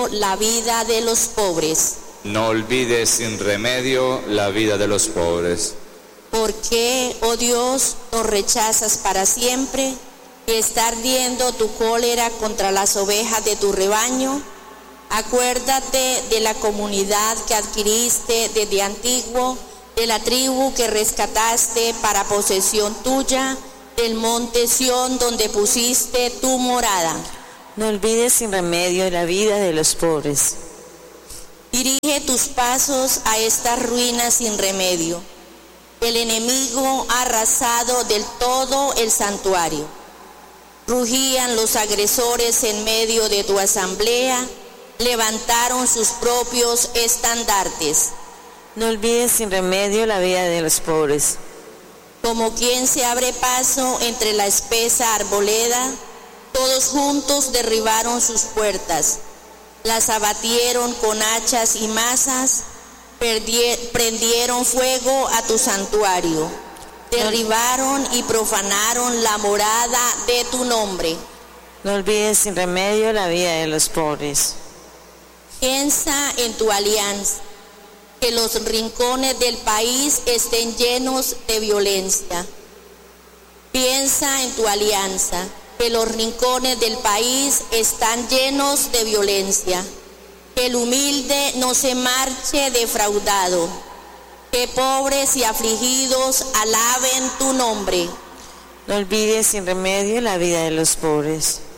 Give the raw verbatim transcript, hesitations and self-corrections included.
la vida de los pobres. No olvides sin remedio la vida de los pobres. ¿Por qué, oh Dios, nos rechazas para siempre y está ardiendo tu cólera contra las ovejas de tu rebaño? Acuérdate de la comunidad que adquiriste desde antiguo, de la tribu que rescataste para posesión tuya, del monte Sión donde pusiste tu morada. No olvides sin remedio la vida de los pobres. Dirige tus pasos a estas ruinas sin remedio. El enemigo ha arrasado del todo el santuario. Rugían los agresores en medio de tu asamblea, levantaron sus propios estandartes. No olvides sin remedio la vida de los pobres. Como quien se abre paso entre la espesa arboleda, todos juntos derribaron sus puertas, las abatieron con hachas y mazas, prendieron fuego a tu santuario, derribaron y profanaron la morada de tu nombre. No olvides sin remedio la vida de los pobres. Piensa en tu alianza, que los rincones del país estén llenos de violencia. Piensa en tu alianza, que los rincones del país están llenos de violencia. Que el humilde no se marche defraudado. Que pobres y afligidos alaben tu nombre. No olvides sin remedio la vida de los pobres.